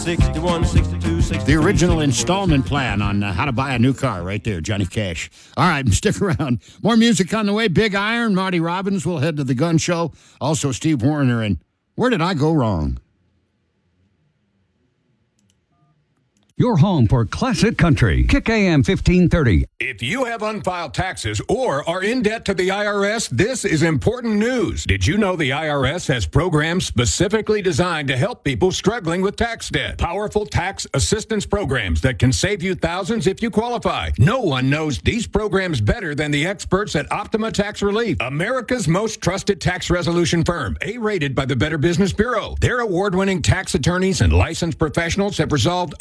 61, 62, 63. The original installment plan on how to buy a new car right there, Johnny Cash. All right, stick around. More music on the way. Big Iron, Marty Robbins will head to the gun show. Also, Steve Wariner and Where Did I Go Wrong? Your home for classic country. Kick AM 1530. If you have unfiled taxes or are in debt to the IRS, this is important news. Did you know the IRS has programs specifically designed to help people struggling with tax debt? Powerful tax assistance programs that can save you thousands if you qualify. No one knows these programs better than the experts at Optima Tax Relief, America's most trusted tax resolution firm, A-rated by the Better Business Bureau. Their award-winning tax attorneys and licensed professionals have resolved